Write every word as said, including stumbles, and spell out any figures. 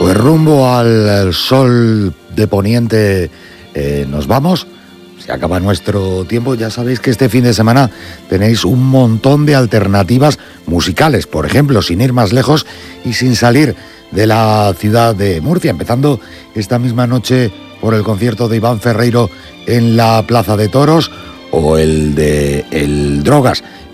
Pues rumbo al sol de poniente eh, nos vamos. Se acaba nuestro tiempo. Ya sabéis que este fin de semana tenéis un montón de alternativas musicales. Por ejemplo, sin ir más lejos y sin salir de la ciudad de Murcia. Empezando esta misma noche por el concierto de Iván Ferreiro en la Plaza de Toros o el de el Drogas